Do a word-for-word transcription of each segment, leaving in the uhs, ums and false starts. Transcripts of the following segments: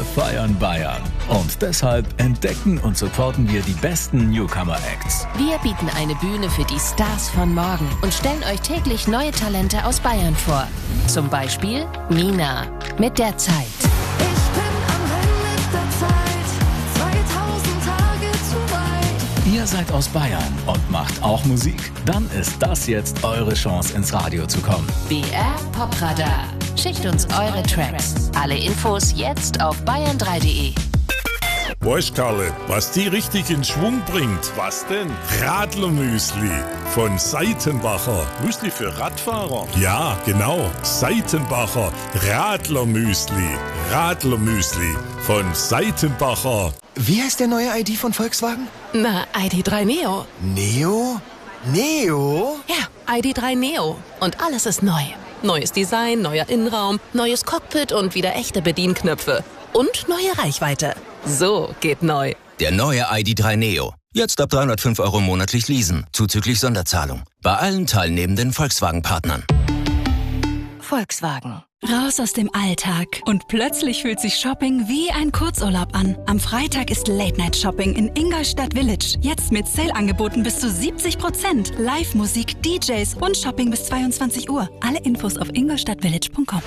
feiern Bayern. Und deshalb entdecken und supporten wir die besten Newcomer-Acts. Wir bieten eine Bühne für die Stars von morgen und stellen euch täglich neue Talente aus Bayern vor. Zum Beispiel Mina mit der Zeit. Ich bin am Ende der Zeit, zweitausend Tage zu weit. Ihr seid aus Bayern und macht auch Musik? Dann ist das jetzt eure Chance, ins Radio zu kommen. B R Popradar. Schickt uns eure Tracks. Alle Infos jetzt auf bayern drei punkt de. Weißt Karle, was die richtig in Schwung bringt? Was denn? Radlermüsli von Seitenbacher. Müsli für Radfahrer? Ja, genau. Seitenbacher Radlermüsli. Radlermüsli von Seitenbacher. Wie heißt der neue I D von Volkswagen? Na, I D drei Neo. Neo? Neo? Ja, I D drei Neo. Und alles ist neu. Neues Design, neuer Innenraum, neues Cockpit und wieder echte Bedienknöpfe. Und neue Reichweite. So geht neu. Der neue I D drei Neo. Jetzt ab dreihundertfünf Euro monatlich leasen, zuzüglich Sonderzahlung. Bei allen teilnehmenden Volkswagen-Partnern. Volkswagen. Raus aus dem Alltag. Und plötzlich fühlt sich Shopping wie ein Kurzurlaub an. Am Freitag ist Late-Night-Shopping in Ingolstadt Village. Jetzt mit Sale-Angeboten bis zu siebzig Prozent. Live-Musik, D Js und Shopping bis zweiundzwanzig Uhr. Alle Infos auf ingolstadtvillage punkt com.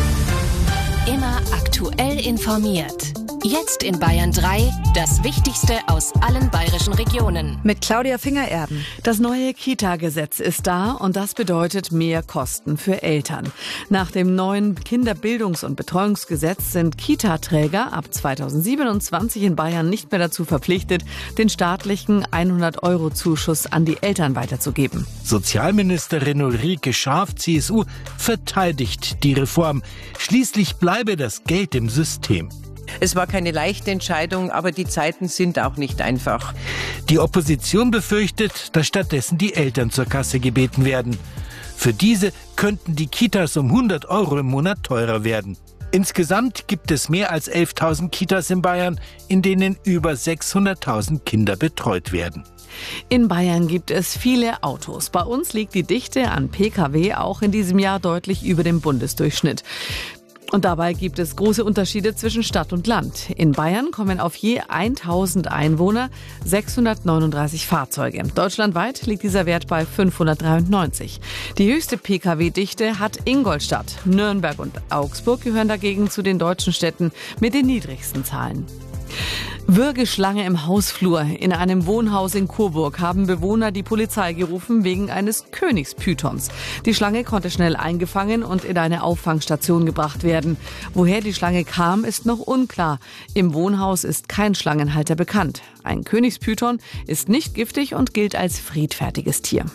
Immer aktuell informiert. Jetzt in Bayern drei, das Wichtigste aus allen bayerischen Regionen. Mit Claudia Fingererben. Das neue Kita-Gesetz ist da und das bedeutet mehr Kosten für Eltern. Nach dem neuen Kinderbildungs- und Betreuungsgesetz sind Kita-Träger ab zweitausendsiebenundzwanzig in Bayern nicht mehr dazu verpflichtet, den staatlichen hundert-Euro-Zuschuss an die Eltern weiterzugeben. Sozialministerin Ulrike Schaaf, C S U, verteidigt die Reform. Schließlich bleibe das Geld im System. Es war keine leichte Entscheidung, aber die Zeiten sind auch nicht einfach. Die Opposition befürchtet, dass stattdessen die Eltern zur Kasse gebeten werden. Für diese könnten die Kitas um hundert Euro im Monat teurer werden. Insgesamt gibt es mehr als elftausend Kitas in Bayern, in denen über sechshunderttausend Kinder betreut werden. In Bayern gibt es viele Autos. Bei uns liegt die Dichte an Pkw auch in diesem Jahr deutlich über dem Bundesdurchschnitt. Und dabei gibt es große Unterschiede zwischen Stadt und Land. In Bayern kommen auf je tausend Einwohner sechshundertneununddreißig Fahrzeuge. Deutschlandweit liegt dieser Wert bei fünfhundertdreiundneunzig. Die höchste Pkw-Dichte hat Ingolstadt. Nürnberg und Augsburg gehören dagegen zu den deutschen Städten mit den niedrigsten Zahlen. Würgeschlange im Hausflur. In einem Wohnhaus in Coburg haben Bewohner die Polizei gerufen wegen eines Königspythons. Die Schlange konnte schnell eingefangen und in eine Auffangstation gebracht werden. Woher die Schlange kam, ist noch unklar. Im Wohnhaus ist kein Schlangenhalter bekannt. Ein Königspython ist nicht giftig und gilt als friedfertiges Tier.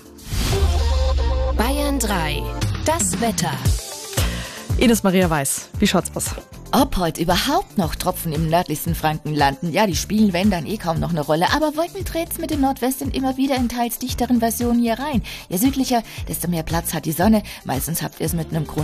Bayern drei. Das Wetter. Ines Maria Weiß, wie schaut's aus? Ob heute überhaupt noch Tropfen im nördlichsten Franken landen, ja, die spielen, wenn, dann eh kaum noch eine Rolle. Aber Wolkentrets mit dem Nordwesten immer wieder in teils dichteren Versionen hier rein. Je südlicher, desto mehr Platz hat die Sonne. Meistens habt ihr es mit einem Grund